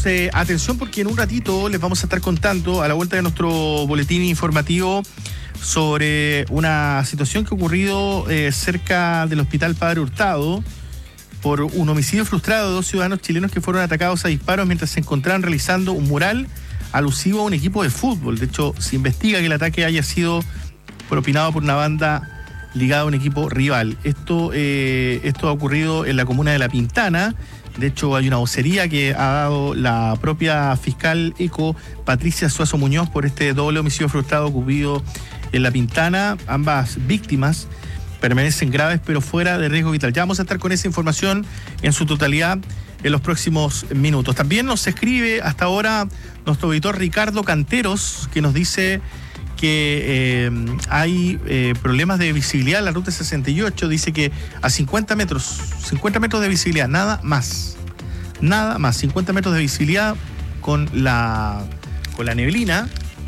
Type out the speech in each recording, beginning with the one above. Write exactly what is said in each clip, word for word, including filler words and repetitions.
amigos, eh, atención porque en un ratito les vamos a estar contando a la vuelta de nuestro boletín informativo sobre una situación que ha ocurrido eh, cerca del Hospital Padre Hurtado por un homicidio frustrado de dos ciudadanos chilenos que fueron atacados a disparos mientras se encontraban realizando un mural alusivo a un equipo de fútbol. De hecho, se investiga que el ataque haya sido propinado por una banda ligada a un equipo rival. Esto, eh, esto ha ocurrido en la comuna de La Pintana. De hecho, hay una vocería que ha dado la propia fiscal ECO, Patricia Suazo Muñoz, por este doble homicidio frustrado ocurrido en La Pintana. Ambas víctimas permanecen graves pero fuera de riesgo vital. Ya vamos a estar con esa información en su totalidad en los próximos minutos. También nos escribe hasta ahora nuestro auditor Ricardo Canteros, que nos dice que eh, hay eh, problemas de visibilidad en la ruta sesenta y ocho. Dice que a cincuenta metros, cincuenta metros de visibilidad, nada más. Nada más, cincuenta metros de visibilidad con la, con la neblina.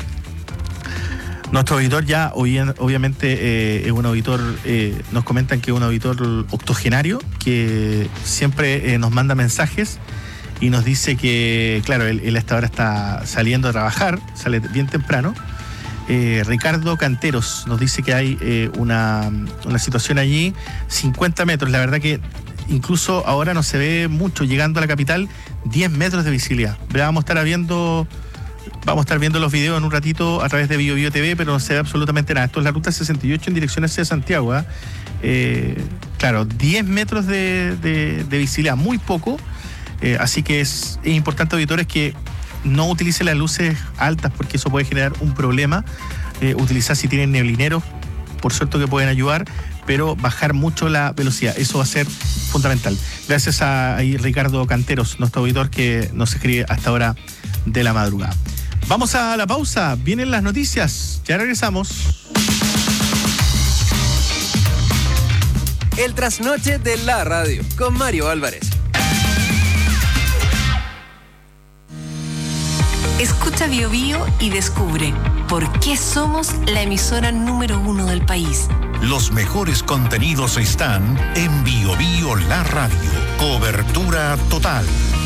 Nuestro auditor ya, obviamente, eh, es un auditor, eh, nos comentan que es un auditor octogenario, que siempre eh, nos manda mensajes y nos dice que, claro, él, él hasta ahora está saliendo a trabajar, sale bien temprano. Eh, Ricardo Canteros nos dice que hay eh, una, una situación allí, cincuenta metros, la verdad que incluso ahora no se ve mucho, llegando a la capital, diez metros de visibilidad. Vamos a estar viendo, vamos a estar viendo los videos en un ratito a través de Bio Bio T V, pero no se ve absolutamente nada. Esto es la ruta sesenta y ocho en dirección hacia Santiago, ¿eh? Eh, claro, diez metros de, de, de visibilidad, muy poco, eh, así que es, es importante, auditores, que no utilice las luces altas porque eso puede generar un problema. Eh, utilizar si tienen neblineros, por suerte que pueden ayudar, pero bajar mucho la velocidad, eso va a ser fundamental. Gracias a, a Ricardo Canteros, nuestro auditor, que nos escribe hasta ahora de la madrugada. Vamos a la pausa, vienen las noticias, ya regresamos. El trasnoche de la radio con Mario Álvarez. Escucha Bio Bio y descubre por qué somos la emisora número uno del país. Los mejores contenidos están en Bio Bio La Radio. Cobertura total.